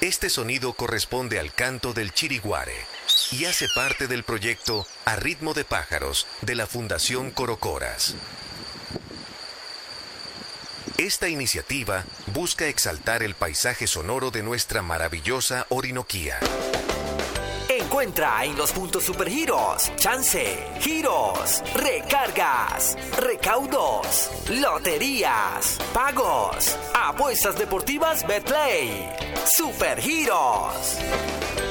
Este sonido corresponde al canto del chiriguare y hace parte del proyecto A Ritmo de Pájaros de la Fundación Corocoras. Esta iniciativa busca exaltar el paisaje sonoro de nuestra maravillosa Orinoquía. Encuentra en los puntos Supergiros, chance, giros, recargas, recaudos, loterías, pagos, apuestas deportivas Betplay. Supergiros.